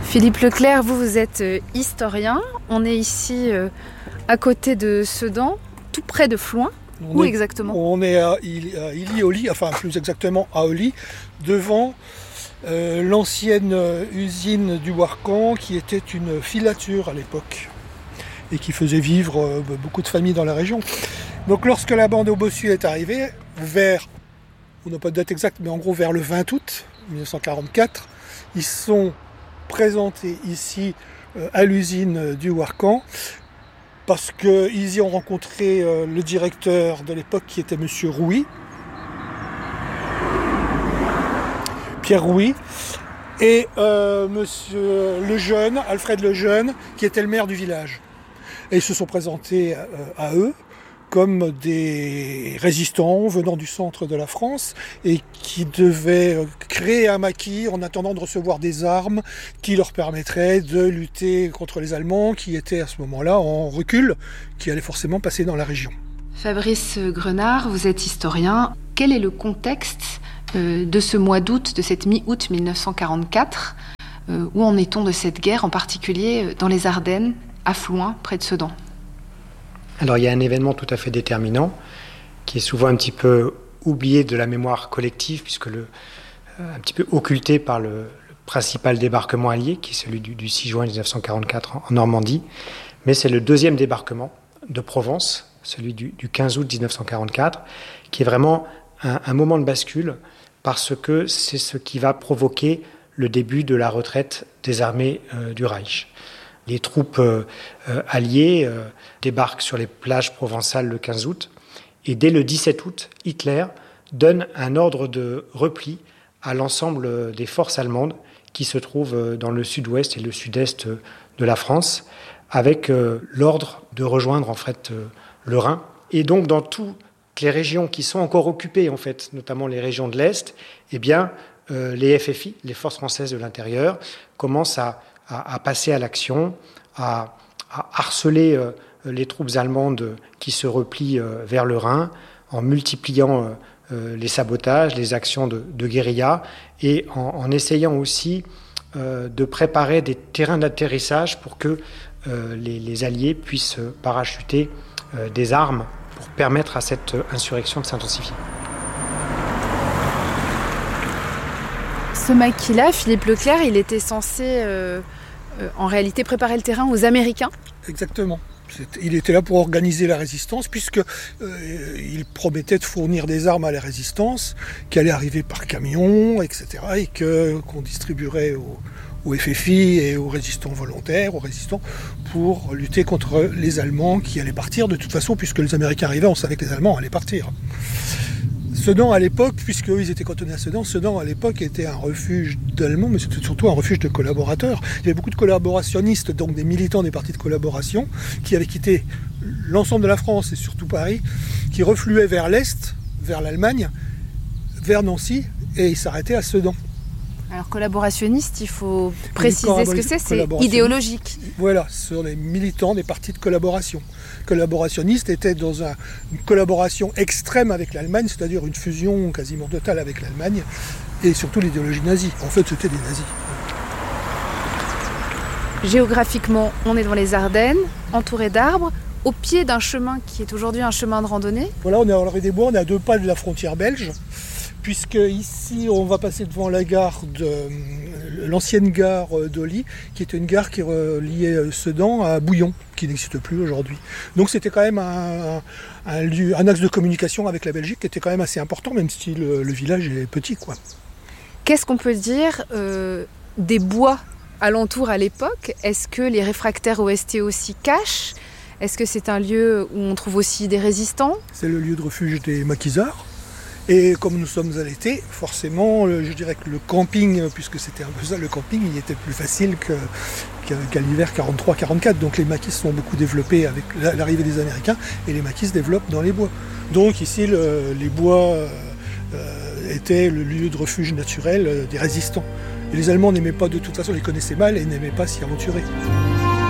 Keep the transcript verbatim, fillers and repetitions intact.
Philippe Leclerc, vous, vous êtes historien. On est ici euh, à côté de Sedan, tout près de Flouin. On Où est, exactement? On est à Illy-Olly, enfin plus exactement à Olly, devant euh, l'ancienne usine du Warcan qui était une filature à l'époque et qui faisait vivre euh, beaucoup de familles dans la région. Donc lorsque la bande au bossu est arrivée, vers, on n'a pas de date exacte, mais en gros vers le vingt août dix-neuf cent quarante-quatre, ils sont présentés ici euh, à l'usine du Warcan parce qu'ils y ont rencontré euh, le directeur de l'époque qui était monsieur Rouy, Pierre Rouy, et euh, monsieur Lejeune, Alfred Lejeune, qui était le maire du village. Et ils se sont présentés euh, à eux comme des résistants venant du centre de la France et qui devaient créer un maquis en attendant de recevoir des armes qui leur permettraient de lutter contre les Allemands qui étaient à ce moment-là en recul, qui allaient forcément passer dans la région. Fabrice Grenard, vous êtes historien. Quel est le contexte euh, de ce mois d'août, de cette mi-août dix-neuf cent quarante-quatre? euh, Où en est-on de cette guerre, en particulier dans les Ardennes, à Flouin, près de Sedan? Alors il y a un événement tout à fait déterminant qui est souvent un petit peu oublié de la mémoire collective puisque le, euh, un petit peu occulté par le, le principal débarquement allié qui est celui du, du six juin dix-neuf cent quarante-quatre en, en Normandie, mais c'est le deuxième débarquement de Provence, celui du, du quinze août dix-neuf cent quarante-quatre, qui est vraiment un, un moment de bascule parce que c'est ce qui va provoquer le début de la retraite des armées euh, du Reich. Les troupes euh, alliées euh, débarquent sur les plages provençales le quinze août et dès le dix-sept août, Hitler donne un ordre de repli à l'ensemble des forces allemandes qui se trouvent dans le sud-ouest et le sud-est de la France avec euh, l'ordre de rejoindre en fait euh, le Rhin. Et donc dans toutes les régions qui sont encore occupées, en fait, notamment les régions de l'Est, eh bien, euh, les F F I, les forces françaises de l'intérieur, commencent à À, à passer à l'action, à, à harceler euh, les troupes allemandes qui se replient euh, vers le Rhin en multipliant euh, euh, les sabotages, les actions de, de guérilla et en, en essayant aussi euh, de préparer des terrains d'atterrissage pour que euh, les, les Alliés puissent parachuter euh, des armes pour permettre à cette insurrection de s'intensifier. Ce maquis-là, Philippe Leclerc, il était censé euh, euh, en réalité préparer le terrain aux Américains. Exactement. C'était, il était là pour organiser la résistance puisque euh, il promettait de fournir des armes à la résistance qui allaient arriver par camion, et cetera et que, qu'on distribuerait aux, aux F F I et aux résistants volontaires, aux résistants pour lutter contre les Allemands qui allaient partir de toute façon puisque les Américains arrivaient, on savait que les Allemands allaient partir. Sedan à l'époque, puisqu'eux ils étaient cantonnés à Sedan, Sedan à l'époque était un refuge d'Allemands, mais c'était surtout un refuge de collaborateurs. Il y avait beaucoup de collaborationnistes, donc des militants des partis de collaboration, qui avaient quitté l'ensemble de la France et surtout Paris, qui refluaient vers l'Est, vers l'Allemagne, vers Nancy, et ils s'arrêtaient à Sedan. Alors collaborationniste, il faut préciser ce que c'est, c'est idéologique. Voilà, ce sont les militants des partis de collaboration. Collaborationnistes étaient dans un, une collaboration extrême avec l'Allemagne, c'est-à-dire une fusion quasiment totale avec l'Allemagne, et surtout l'idéologie nazie. En fait, c'était des nazis. Géographiquement, on est dans les Ardennes, entouré d'arbres, au pied d'un chemin qui est aujourd'hui un chemin de randonnée. Voilà, on est à l'Orée des Bois, on est à deux pas de la frontière belge. Puisque ici, on va passer devant la gare de l'ancienne gare d'Olly, qui était une gare qui reliait Sedan à Bouillon, qui n'existe plus aujourd'hui. Donc c'était quand même un, un, lieu, un axe de communication avec la Belgique qui était quand même assez important, même si le, le village est petit, quoi. Qu'est-ce qu'on peut dire euh, des bois alentours à l'époque? Est-ce que les réfractaires au S T O s'y cachent? Est-ce que c'est un lieu où on trouve aussi des résistants? C'est le lieu de refuge des maquisards. Et comme nous sommes à l'été, forcément, je dirais que le camping, puisque c'était un peu ça, le camping, il était plus facile que, qu'à l'hiver quarante-trois quarante-quatre. Donc les maquis sont beaucoup développés avec l'arrivée des Américains et les maquis se développent dans les bois. Donc ici, le, les bois euh, étaient le lieu de refuge naturel des résistants. Et les Allemands n'aimaient pas, de toute façon, les connaissaient mal et n'aimaient pas s'y aventurer.